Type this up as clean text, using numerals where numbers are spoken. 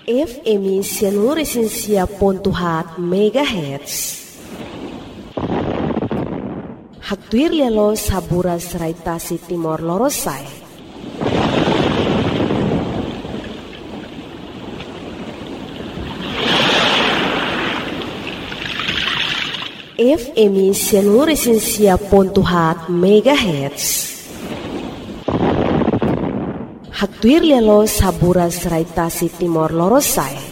FM Sianuresensia.hat MHz. Haktuir lelo saburas raitasi Timor Lorosai. FM Sianuresensia.hat MHz. Haktuir lelo saburas raitasi Timor Lorosai.